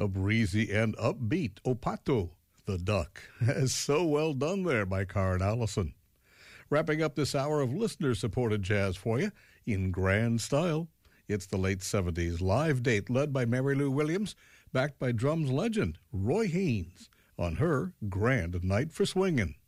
A breezy and upbeat Opato, the duck. So well done there by Karen Allison. Wrapping up this hour of listener-supported jazz for you in grand style. It's the late 70s live date led by Mary Lou Williams, backed by drums legend Roy Haynes on her Grand Night for Swingin'.